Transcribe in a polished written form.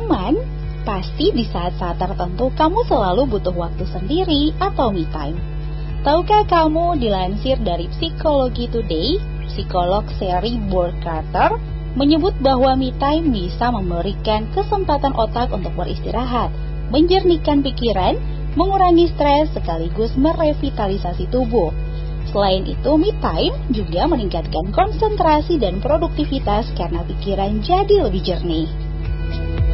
Cuman, pasti di saat-saat tertentu kamu selalu butuh waktu sendiri atau me time. Tahukah kamu, dilansir dari Psychology Today, psikolog Sherry Burkhardt menyebut bahwa me time bisa memberikan kesempatan otak untuk beristirahat, menjernihkan pikiran, mengurangi stres sekaligus merevitalisasi tubuh. Selain itu, me time juga meningkatkan konsentrasi dan produktivitas karena pikiran jadi lebih jernih.